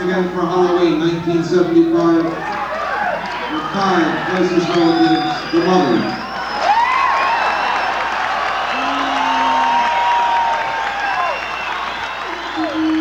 again for Halloween 1975. With 5 closest relatives, the mother.